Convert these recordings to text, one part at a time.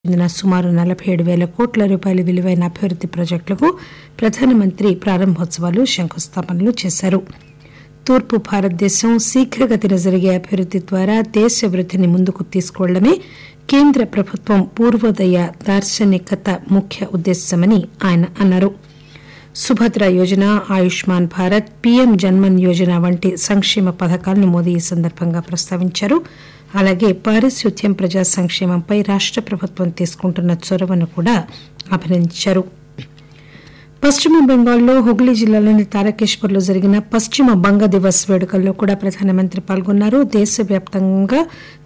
చెందిన సుమారు 47,000 కోట్ల రూపాయల విలువైన అభివృద్ది ప్రాజెక్టులకు ప్రధానమంత్రి ప్రారంభోత్సవాలు, శంకుస్థాపనలు చేశారు. తూర్పు భారతదేశం శీఘ్రగతిన జరిగే అభివృద్ది ద్వారా దేశ వృద్దిని ముందుకు తీసుకువెళ్లడమే కేంద్ర ప్రభుత్వం పూర్వోదయ దార్శనికత ముఖ్య ఉద్దేశ్యమని ఆయన అన్నారు. సుభద్ర యోజన, ఆయుష్మాన్ భారత్, పీఎం జన్మన్ యోజన వంటి సంక్షేమ పథకాలను మోదీ ఈ సందర్భంగా ప్రస్తావించారు. అలాగే పారిశుద్ధ్యం, ప్రజా సంక్షేమంపై రాష్ట ప్రభుత్వం తీసుకుంటున్న చొరవను కూడా అభినందించారు. పశ్చిమ బెంగాల్లో హుగ్లీ జిల్లాలోని తారకేశ్వర్లో జరిగిన పశ్చిమ బంగ దివస్ వేడుకల్లో కూడా ప్రధానమంత్రి పాల్గొన్నారు. దేశవ్యాప్తంగా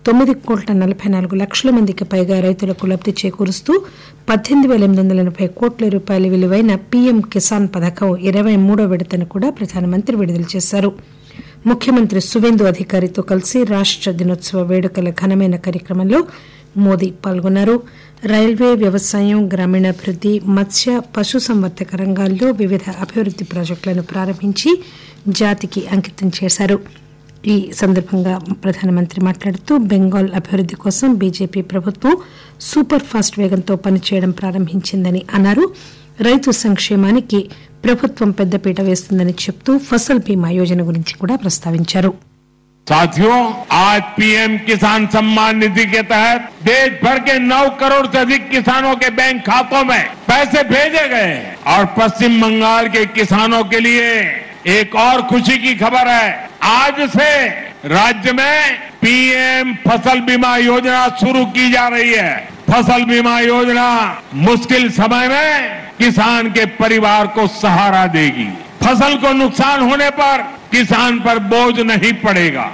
9,44,00,000 మందికి పైగా రైతులకు లబ్ది చేకూరుస్తూ 18,880 కోట్ల రూపాయల విలువైన పీఎం కిసాన్ పథకం 23వ విడతను కూడా ప్రధానమంత్రి విడుదల చేశారు. ముఖ్యమంత్రి సువేందు అధికారితో కలిసి రాష్ట దినోత్సవ వేడుకల ఘనమైన కార్యక్రమంలో మోదీ పాల్గొన్నారు. రైల్వే, వ్యవసాయం, గ్రామీణాభివృద్ది, మత్స్య, పశుసంవర్ధక రంగాల్లో వివిధ అభివృద్ది ప్రాజెక్టులను ప్రారంభించి జాతికి అంకితం చేశారు. ఈ సందర్భంగా ప్రధానమంత్రి మాట్లాడుతూ బెంగాల్ అభివృద్ది కోసం బీజేపీ ప్రభుత్వం సూపర్ ఫాస్ట్ వేగంతో పనిచేయడం ప్రారంభించిందని అన్నారు. రైతు సంక్షేమానికి ప్రభుత్వం పెద్దపీట వేస్తుందని చెప్తూ ఫసల్ బీమా యోజన గురించి కూడా ప్రస్తావించారు. साथियों, आज पीएम किसान सम्मान निधि के तहत देश भर के 9 करोड़ से अधिक किसानों के बैंक खातों में पैसे भेजे गए और पश्चिम बंगाल के किसानों के लिए एक और खुशी की खबर है. आज से राज्य में पीएम फसल बीमा योजना शुरू की जा रही है. फसल बीमा योजना मुश्किल समय में किसान के परिवार को सहारा देगी. फसल को नुकसान होने पर किसान पर बोझ नहीं पड़ेगा.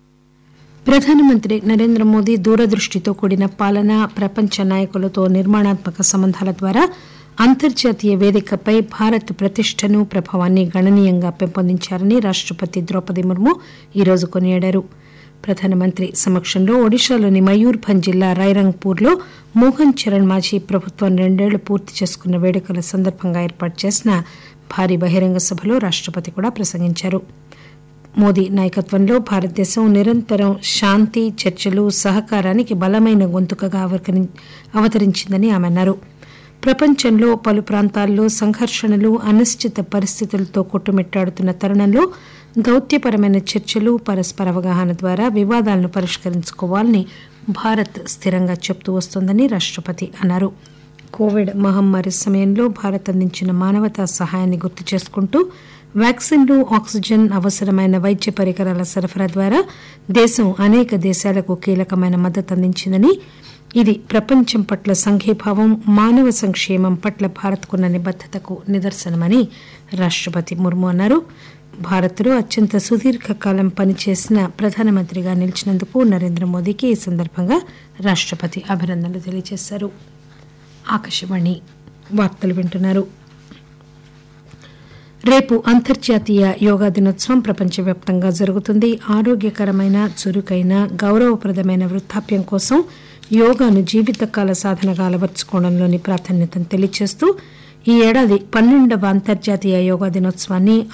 ప్రధానమంత్రి నరేంద్ర మోదీ దూరదృష్టితో కూడిన పాలన, ప్రపంచ నాయకులతో నిర్మాణాత్మక సంబంధాల ద్వారా అంతర్జాతీయ వేదికపై భారత్ ప్రతిష్టను, ప్రభావాన్ని గణనీయంగా పెంపొందించారని రాష్టపతి ద్రౌపది ముర్ము ఈరోజు కొనియాడారు. ప్రధానమంత్రి సమక్షంలో ఒడిశాలోని మయూర్భంజ్ జిల్లా రైరంగ్పూర్లో మోహన్ చరణ్ మాఝీ ప్రభుత్వం 2 ఏళ్లు పూర్తి చేసుకున్న వేడుకల సందర్భంగా ఏర్పాటు చేసిన భారీ బహిరంగ సభలో రాష్టపతి కూడా ప్రసంగించారు. మోదీ నాయకత్వంలో భారతదేశం నిరంతరం శాంతి, చర్చలు, సహకారానికి బలమైన గొంతుకగా అవతరించిందని ఆమె అన్నారు. ప్రపంచంలో పలు ప్రాంతాల్లో సంఘర్షణలు, అనిశ్చిత పరిస్థితులతో కొట్టుమిట్టాడుతున్న తరుణంలో దౌత్యపరమైన చర్చలు, పరస్పర అవగాహన ద్వారా వివాదాలను పరిష్కరించుకోవాలని భారత్ స్థిరంగా చెబుతూ వస్తోందని రాష్టపతి అన్నారు. కోవిడ్ మహమ్మారి సమయంలో భారత్ అందించిన మానవతా సహాయాన్ని గుర్తు చేసుకుంటూ వ్యాక్సిన్లు, ఆక్సిజన్, అవసరమైన వైద్య పరికరాల సరఫరా ద్వారా దేశం అనేక దేశాలకు కీలకమైన మద్దతు అందించిందని, ఇది ప్రపంచం పట్ల సంఘీభావం, మానవ సంక్షేమం పట్ల భారత్కున్న నిబద్దతకు నిదర్శనమని రాష్టపతి ముర్ము అన్నారు. భారత్లో అత్యంత సుదీర్ఘకాలం పనిచేసిన ప్రధానమంత్రిగా నిలిచినందుకు నరేంద్ర మోదీకి ఈ సందర్భంగా రాష్టపతి అభినందనలు తెలియజేశారు. ఆకాశవాణి వార్తలు వింటున్నారు. రేపు అంతర్జాతీయ యోగా దినోత్సవం ప్రపంచవ్యాప్తంగా జరుగుతుంది. ఆరోగ్యకరమైన, చురుకైన, గౌరవప్రదమైన వృద్ధాప్యం కోసం యోగాను జీవితకాల సాధనగా అలవర్చుకోవడంలోని ప్రాధాన్యతను తెలియజేస్తూ ఈ ఏడాది 12వ అంతర్జాతీయ యోగా దినోత్సవాన్ని